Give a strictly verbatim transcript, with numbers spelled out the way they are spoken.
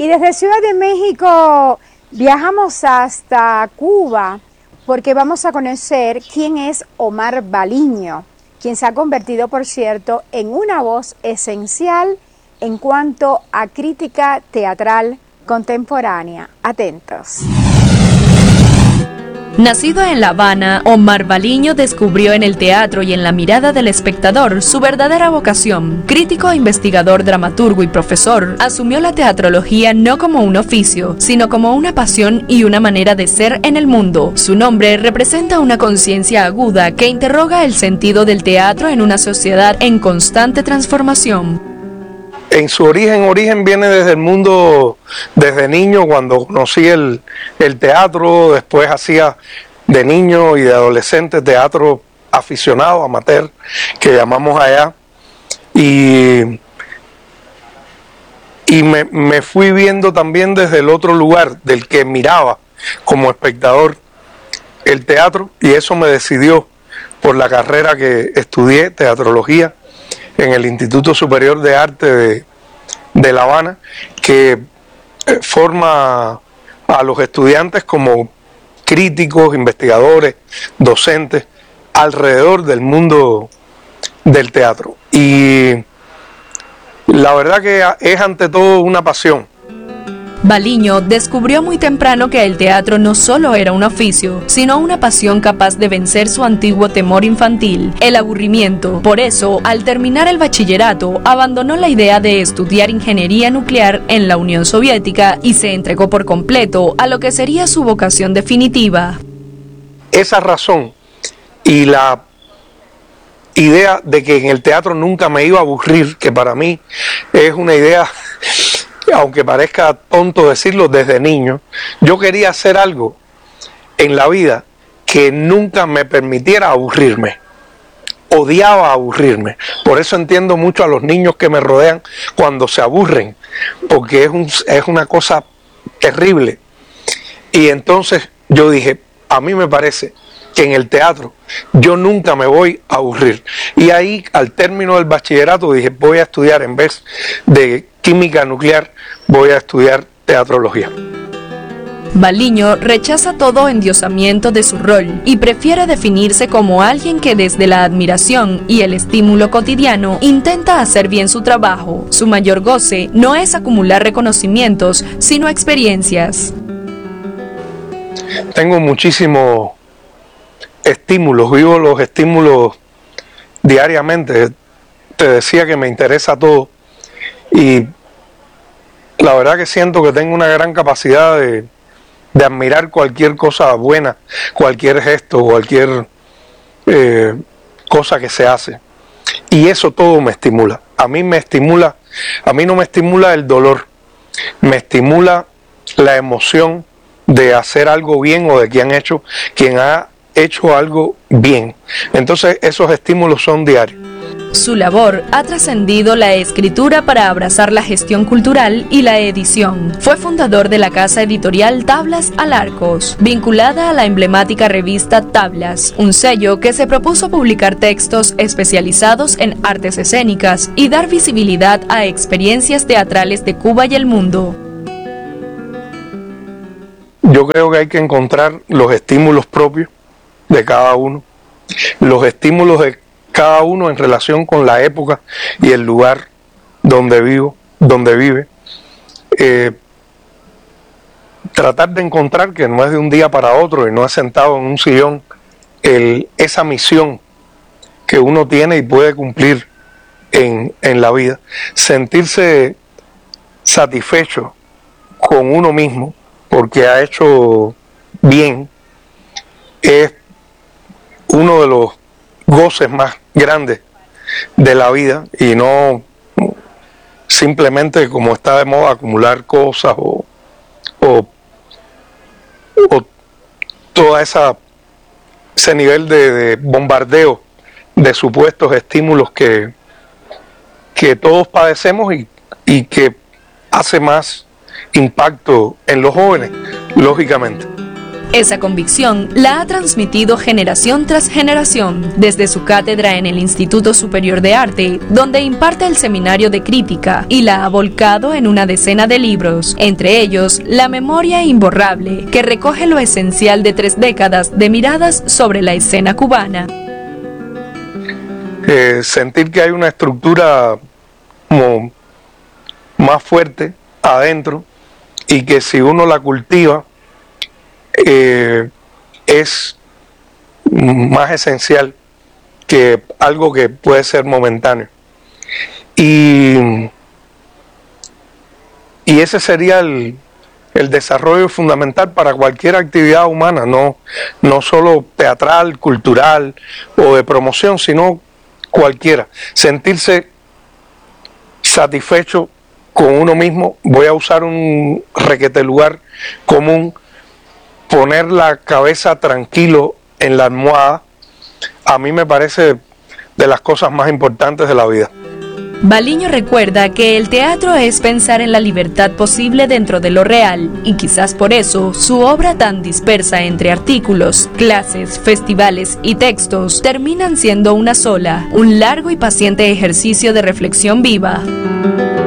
Y desde Ciudad de México viajamos hasta Cuba porque vamos a conocer quién es Omar Baliño, quien se ha convertido, por cierto, en una voz esencial en cuanto a crítica teatral contemporánea. Atentos. Nacido en La Habana, Omar Baliño descubrió en el teatro y en la mirada del espectador su verdadera vocación. Crítico, investigador, dramaturgo y profesor, asumió la teatrología no como un oficio, sino como una pasión y una manera de ser en el mundo. Su nombre representa una conciencia aguda que interroga el sentido del teatro en una sociedad en constante transformación. En su origen, origen viene desde el mundo, desde niño, cuando conocí el, el teatro, después hacía de niño y de adolescente teatro aficionado, amateur, que llamamos allá, y, y me, me fui viendo también desde el otro lugar, del que miraba como espectador el teatro, y eso me decidió por la carrera que estudié, teatrología, en el Instituto Superior de Arte de, de La Habana, que forma a los estudiantes como críticos, investigadores, docentes, alrededor del mundo del teatro. Y la verdad que es ante todo una pasión. Baliño descubrió muy temprano que el teatro no solo era un oficio, sino una pasión capaz de vencer su antiguo temor infantil, el aburrimiento. Por eso, al terminar el bachillerato, abandonó la idea de estudiar ingeniería nuclear en la Unión Soviética y se entregó por completo a lo que sería su vocación definitiva. Esa razón y la idea de que en el teatro nunca me iba a aburrir, que para mí es una idea, aunque parezca tonto decirlo, desde niño, yo quería hacer algo en la vida que nunca me permitiera aburrirme. Odiaba aburrirme. Por eso entiendo mucho a los niños que me rodean cuando se aburren, porque es, un, es una cosa terrible. Y entonces yo dije, a mí me parece que en el teatro yo nunca me voy a aburrir. Y ahí, al término del bachillerato, dije, voy a estudiar, en vez de química nuclear, voy a estudiar teatrología. Baliño rechaza todo endiosamiento de su rol y prefiere definirse como alguien que desde la admiración y el estímulo cotidiano intenta hacer bien su trabajo. Su mayor goce no es acumular reconocimientos, sino experiencias. Tengo muchísimos estímulos, vivo los estímulos diariamente. Te decía que me interesa todo y la verdad que siento que tengo una gran capacidad de, de admirar cualquier cosa buena, cualquier gesto, cualquier eh, cosa que se hace, y eso todo me estimula. A mí me estimula, a mí no me estimula el dolor, me estimula la emoción de hacer algo bien o de quien ha hecho, quien ha hecho algo bien. Entonces esos estímulos son diarios. Su labor ha trascendido la escritura para abrazar la gestión cultural y la edición. Fue fundador de la casa editorial Tablas al Arcos, vinculada a la emblemática revista Tablas, un sello que se propuso publicar textos especializados en artes escénicas y dar visibilidad a experiencias teatrales de Cuba y el mundo. Yo creo que hay que encontrar los estímulos propios de cada uno, los estímulos de cada uno en relación con la época y el lugar donde vivo, donde vive. Eh, tratar de encontrar que no es de un día para otro y no es sentado en un sillón, el, esa misión que uno tiene y puede cumplir en, en la vida. Sentirse satisfecho con uno mismo porque ha hecho bien es uno de los goces más grandes de la vida, y no simplemente, como está de moda, acumular cosas o, o, o toda esa ese nivel de, de bombardeo de supuestos estímulos que, que todos padecemos y, y que hace más impacto en los jóvenes, lógicamente. Esa convicción la ha transmitido generación tras generación, desde su cátedra en el Instituto Superior de Arte, donde imparte el seminario de crítica, y la ha volcado en una decena de libros, entre ellos La memoria imborrable, que recoge lo esencial de tres décadas de miradas sobre la escena cubana. Eh, sentir que hay una estructura como más fuerte adentro y que si uno la cultiva eh, es más esencial que algo que puede ser momentáneo. Y, y ese sería el, el desarrollo fundamental para cualquier actividad humana, no, no solo teatral, cultural o de promoción, sino cualquiera. Sentirse satisfecho con uno mismo. Voy a usar un requete lugar común, poner la cabeza tranquilo en la almohada, a mí me parece de las cosas más importantes de la vida. Baliño recuerda que el teatro es pensar en la libertad posible dentro de lo real, y quizás por eso su obra tan dispersa entre artículos, clases, festivales y textos terminan siendo una sola, un largo y paciente ejercicio de reflexión viva.